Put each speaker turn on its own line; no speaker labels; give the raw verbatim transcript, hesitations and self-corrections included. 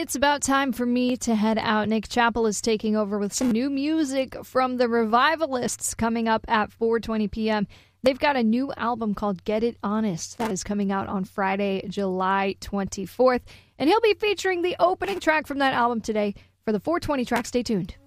it's about time for me to head out. Nick Chappell is taking over with some new music from the Revivalists coming up at four twenty p.m. They've got a new album called Get It Honest that is coming out on Friday, July twenty-fourth. And he'll be featuring the opening track from that album today for the four twenty track. Stay tuned.